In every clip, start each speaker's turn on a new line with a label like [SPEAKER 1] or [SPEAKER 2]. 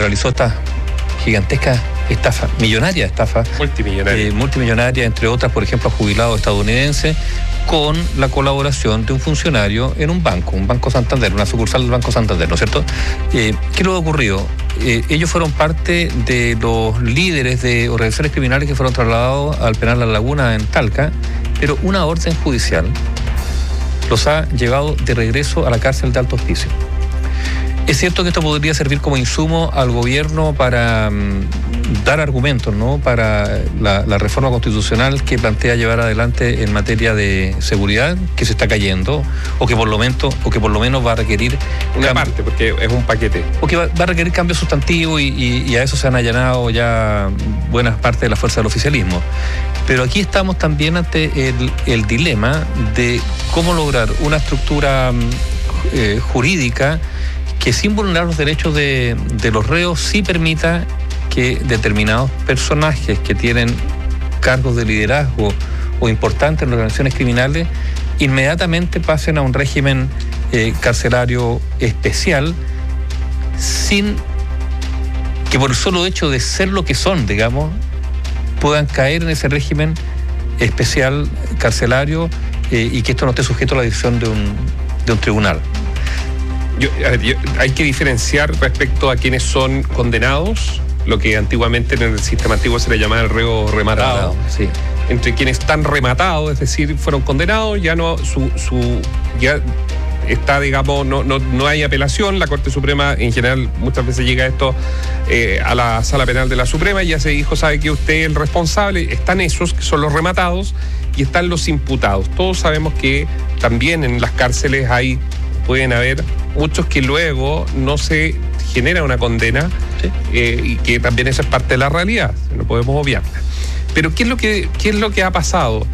[SPEAKER 1] realizó esta gigantesca estafa, multimillonaria, entre otras, por ejemplo, a jubilados estadounidenses, con la colaboración de un funcionario en un Banco Santander, una sucursal del Banco Santander, ¿no es cierto? ¿Qué es lo que ha ocurrido? Ellos fueron parte de los líderes de organizaciones criminales que fueron trasladados al penal La Laguna en Talca, pero una orden judicial los ha llevado de regreso a la cárcel de Alto Hospicio. Es cierto que esto podría servir como insumo al gobierno para dar argumentos, ¿no?, para la reforma constitucional que plantea llevar adelante en materia de seguridad, que se está cayendo, o que por lo menos va a requerir
[SPEAKER 2] una parte, porque es un paquete.
[SPEAKER 1] O que va a requerir cambios sustantivos y a eso se han allanado ya buenas partes de la fuerza del oficialismo. Pero aquí estamos también ante el dilema de cómo lograr una estructura jurídica que, sin vulnerar los derechos de los reos, sí permita que determinados personajes que tienen cargos de liderazgo o importantes en las organizaciones criminales inmediatamente pasen a un régimen carcelario especial, sin que por el solo hecho de ser lo que son, digamos, puedan caer en ese régimen especial carcelario y que esto no esté sujeto a la decisión de un tribunal.
[SPEAKER 2] Hay que diferenciar respecto a quienes son condenados, lo que antiguamente en el sistema antiguo se le llamaba el reo rematado,
[SPEAKER 1] sí.
[SPEAKER 2] Entre quienes están rematados, es decir, fueron condenados, ya no ya está, digamos, no hay apelación. La Corte Suprema en general muchas veces llega esto a la Sala Penal de la Suprema y ya se dijo, sabe que usted es el responsable. Están esos que son los rematados y están los imputados. Todos sabemos que también en las cárceles pueden haber muchos que luego no se genera una condena, sí, y que también eso es parte de la realidad, no podemos obviarla. Pero ¿qué es lo que ha pasado?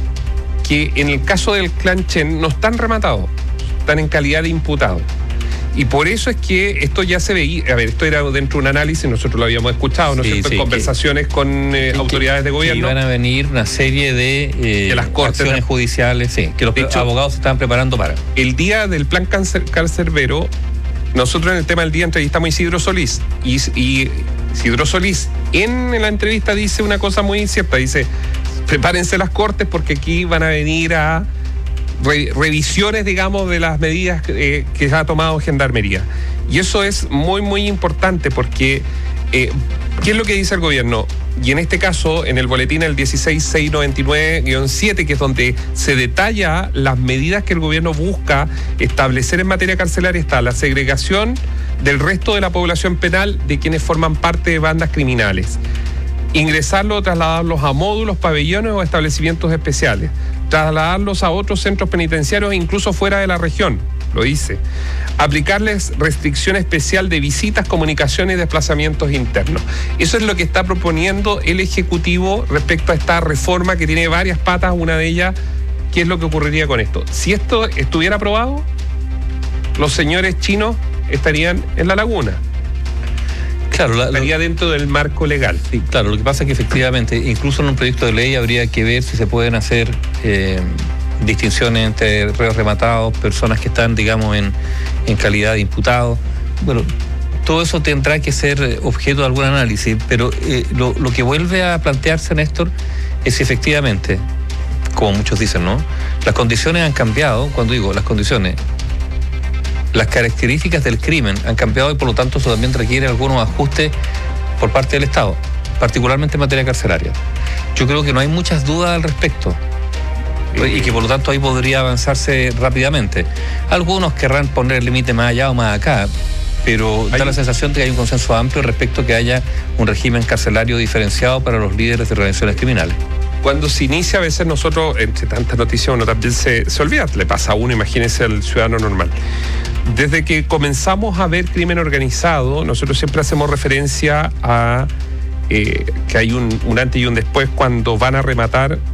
[SPEAKER 2] Que en el caso del clan Chen no están rematados, están en calidad de imputados. Y por eso es que esto ya se veía, esto era dentro de un análisis, nosotros lo habíamos escuchado, ¿no es cierto?, en conversaciones con autoridades de gobierno.
[SPEAKER 1] Que iban a venir una serie de
[SPEAKER 2] las cortes,
[SPEAKER 1] acciones judiciales, sí, que los abogados se estaban preparando para.
[SPEAKER 2] El día del plan cancerbero, nosotros en el tema del día entrevistamos a Isidro Solís, y Isidro Solís en la entrevista dice una cosa muy cierta, dice, prepárense las cortes porque aquí van a venir a revisiones, digamos, de las medidas que ha tomado Gendarmería. Y eso es muy, muy importante porque ¿qué es lo que dice el gobierno? Y en este caso, en el boletín el 16699-7, que es donde se detalla las medidas que el gobierno busca establecer en materia carcelaria, está la segregación del resto de la población penal de quienes forman parte de bandas criminales. Ingresarlos o trasladarlos a módulos, pabellones o establecimientos especiales. Trasladarlos a otros centros penitenciarios, incluso fuera de la región, lo dice. Aplicarles restricción especial de visitas, comunicaciones y desplazamientos internos. Eso es lo que está proponiendo el Ejecutivo respecto a esta reforma que tiene varias patas. Una de ellas, ¿qué es lo que ocurriría con esto? Si esto estuviera aprobado, los señores chinos estarían en La Laguna.
[SPEAKER 1] Claro,
[SPEAKER 2] estaría dentro del marco legal.
[SPEAKER 1] Sí, claro, lo que pasa es que efectivamente, incluso en un proyecto de ley habría que ver si se pueden hacer distinciones entre reos rematados, personas que están, digamos, en calidad de imputados. Bueno, todo eso tendrá que ser objeto de algún análisis, pero lo que vuelve a plantearse, Néstor, es si efectivamente, como muchos dicen, ¿no?, las condiciones han cambiado. Cuando digo las condiciones, las características del crimen han cambiado y por lo tanto eso también requiere algunos ajustes por parte del Estado, particularmente en materia carcelaria. Yo creo que no hay muchas dudas al respecto y que por lo tanto ahí podría avanzarse rápidamente. Algunos querrán poner el límite más allá o más acá, pero da la sensación de que hay un consenso amplio respecto a que haya un régimen carcelario diferenciado para los líderes de organizaciones criminales.
[SPEAKER 2] Cuando se inicia, a veces nosotros, entre tantas noticias, uno también se olvida, le pasa a uno, imagínese al ciudadano normal. Desde que comenzamos a ver crimen organizado, nosotros siempre hacemos referencia a que hay un antes y un después cuando van a rematar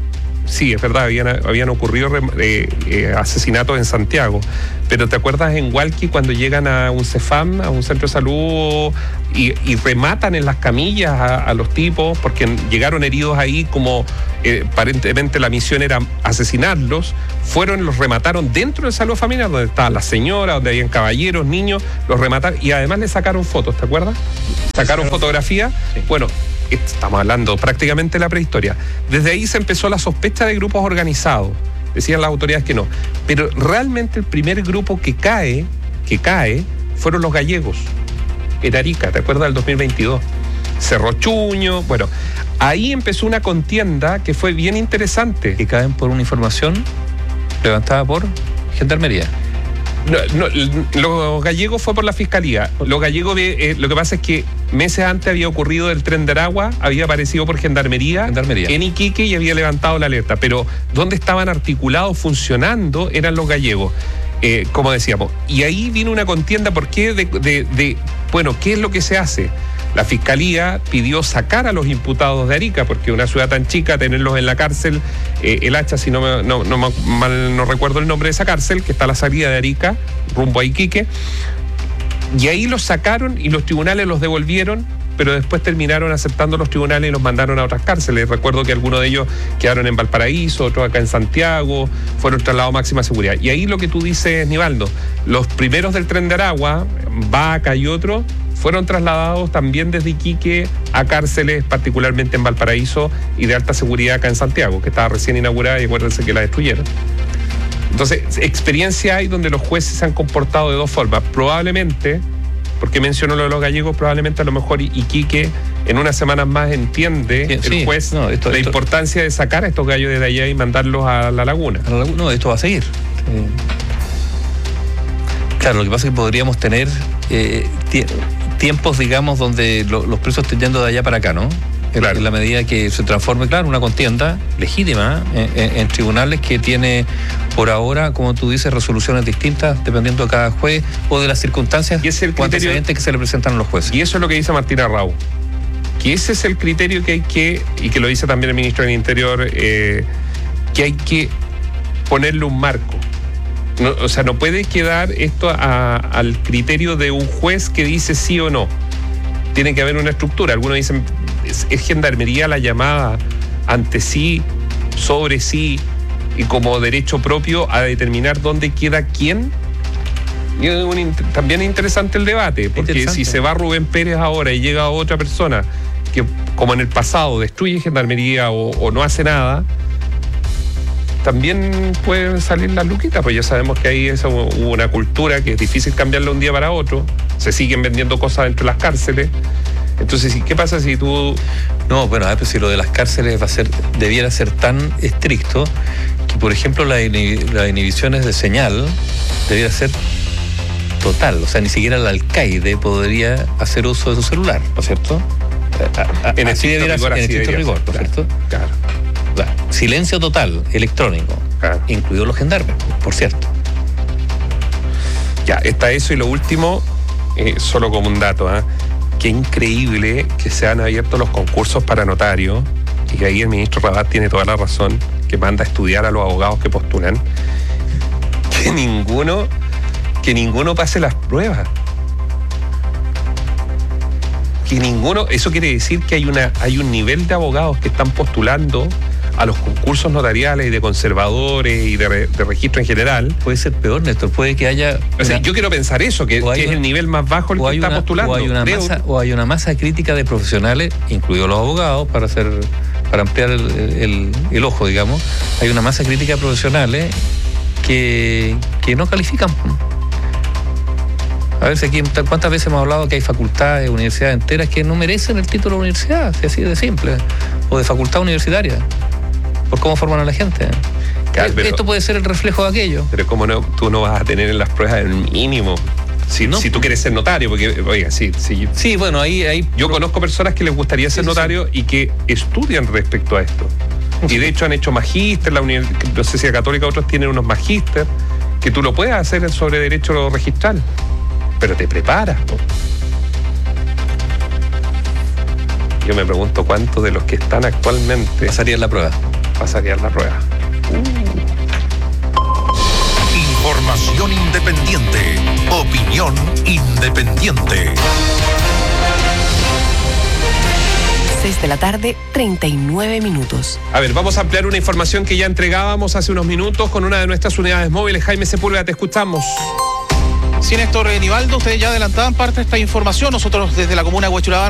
[SPEAKER 2] sí, es verdad, habían ocurrido asesinatos en Santiago, pero ¿te acuerdas en Hualqui cuando llegan a un CEFAM, a un centro de salud, y rematan en las camillas a los tipos porque llegaron heridos ahí como aparentemente la misión era asesinarlos? Los remataron dentro del salón familiar donde estaban las señoras, donde habían caballeros, niños, los remataron y además les sacaron fotos, ¿te acuerdas? Sacaron fotografías. Sí. Bueno, estamos hablando prácticamente de la prehistoria. Desde ahí se empezó la sospecha de grupos organizados. Decían las autoridades que no. Pero realmente el primer grupo que cae, fueron los gallegos. En Arica, ¿te acuerdas del 2022? Cerro Chuño, bueno. Ahí empezó una contienda que fue bien interesante.
[SPEAKER 1] Que caen por una información levantada por Gendarmería.
[SPEAKER 2] No, los gallegos fue por la fiscalía. Los gallegos, lo que pasa es que meses antes había ocurrido el tren de Aragua, había aparecido por Gendarmería en Iquique y había levantado la alerta. Pero donde estaban articulados, funcionando, eran los gallegos. Como decíamos. Y ahí vino una contienda, ¿por qué? Bueno, ¿qué es lo que se hace? La fiscalía pidió sacar a los imputados de Arica, porque una ciudad tan chica, tenerlos en la cárcel, el Hacha, si no recuerdo el nombre de esa cárcel, que está a la salida de Arica, rumbo a Iquique, y ahí los sacaron y los tribunales los devolvieron, pero después terminaron aceptando los tribunales y los mandaron a otras cárceles. Recuerdo que algunos de ellos quedaron en Valparaíso, otros acá en Santiago, fueron trasladados a máxima seguridad. Y ahí lo que tú dices, Nivaldo, los primeros del tren de Aragua, Vaca y otros, fueron trasladados también desde Iquique a cárceles, particularmente en Valparaíso y de alta seguridad acá en Santiago, que estaba recién inaugurada y acuérdense que la destruyeron. Entonces, experiencia hay donde los jueces se han comportado de dos formas. Probablemente, porque menciono lo de los gallegos, probablemente a lo mejor Iquique en unas semanas más entiende el juez la importancia de sacar a estos gallos de allá y mandarlos a la laguna.
[SPEAKER 1] No, esto va a seguir. Claro, lo que pasa es que podríamos tener tiempos, digamos, donde los presos estén yendo de allá para acá, ¿no? Claro. En la medida que se transforme, claro, una contienda legítima en tribunales que tiene, por ahora, como tú dices, resoluciones distintas dependiendo de cada juez o de las circunstancias
[SPEAKER 2] y es el criterio
[SPEAKER 1] que se le presentan a los jueces.
[SPEAKER 2] Y eso es lo que dice Martina Raúl, que ese es el criterio que hay que, y que lo dice también el ministro del Interior, que hay que ponerle un marco. No, o sea, no puede quedar esto al criterio de un juez que dice sí o no. Tiene que haber una estructura. Algunos dicen, es Gendarmería la llamada ante sí, sobre sí, y como derecho propio a determinar dónde queda quién. Y también es interesante el debate, porque si se va Rubén Pérez ahora y llega otra persona que, como en el pasado, destruye Gendarmería o no hace nada, también pueden salir las luquitas, pues ya sabemos que ahí hubo una cultura que es difícil cambiarla un día para otro, se siguen vendiendo cosas dentro de las cárceles. Entonces, ¿qué pasa si tú...?
[SPEAKER 1] No, bueno, pues si lo de las cárceles debiera ser tan estricto que, por ejemplo, las inhibiciones de señal debiera ser total, o sea, ni siquiera el alcaide podría hacer uso de su celular, ¿no es cierto?
[SPEAKER 2] En estricto
[SPEAKER 1] rigor, ¿no es cierto?
[SPEAKER 2] Claro.
[SPEAKER 1] Silencio total, electrónico, incluidos los gendarmes, por cierto.
[SPEAKER 2] Ya, está eso y lo último, solo como un dato, qué increíble que se han abierto los concursos para notarios, y ahí el ministro Rabat tiene toda la razón, que manda a estudiar a los abogados que postulan, que ninguno pase las pruebas. Que ninguno, eso quiere decir que hay un nivel de abogados que están postulando a los concursos notariales y de conservadores y de registro en general.
[SPEAKER 1] Puede ser peor, Néstor, puede que haya...
[SPEAKER 2] yo quiero pensar eso, que es el nivel más bajo el que está postulando.
[SPEAKER 1] O hay una masa crítica de profesionales, incluidos los abogados, para ampliar el ojo, digamos. Hay una masa crítica de profesionales que no califican. A ver, ¿cuántas veces hemos hablado que hay facultades, universidades enteras que no merecen el título de universidad, si así de simple, o de facultad universitaria, por cómo forman a la gente? Claro, esto puede ser el reflejo de aquello.
[SPEAKER 2] Pero ¿cómo no? Tú no vas a tener en las pruebas el mínimo. Si tú quieres ser notario, porque, oiga, sí,
[SPEAKER 1] bueno, ahí
[SPEAKER 2] yo conozco personas que les gustaría ser notario y que estudian respecto a esto. Y de hecho han hecho magíster, no sé si la Católica otros tienen unos magíster, que tú lo puedes hacer sobre derecho registral. Pero te preparas, ¿no? Yo me pregunto cuántos de los que están actualmente
[SPEAKER 1] pasarían la prueba.
[SPEAKER 2] pasarían la prueba.
[SPEAKER 3] Información independiente. Opinión independiente.
[SPEAKER 4] 6:39 p.m.
[SPEAKER 2] A ver, vamos a ampliar una información que ya entregábamos hace unos minutos con una de nuestras unidades móviles. Jaime Sepúlveda, te escuchamos.
[SPEAKER 5] Sí, Néstor Nivaldo, ustedes ya adelantaban parte de esta información. Nosotros desde la comuna de Huechuraba